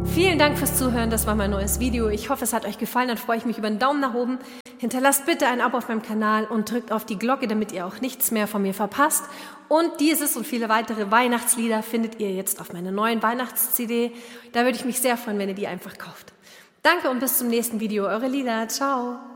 Vielen Dank fürs Zuhören, das war mein neues Video. Ich hoffe, es hat euch gefallen, dann freue ich mich über einen Daumen nach oben. Hinterlasst bitte ein Abo auf meinem Kanal und drückt auf die Glocke, damit ihr auch nichts mehr von mir verpasst. Und dieses und viele weitere Weihnachtslieder findet ihr jetzt auf meiner neuen Weihnachts-CD. Da würde ich mich sehr freuen, wenn ihr die einfach kauft. Danke und bis zum nächsten Video. Eure Lila. Ciao.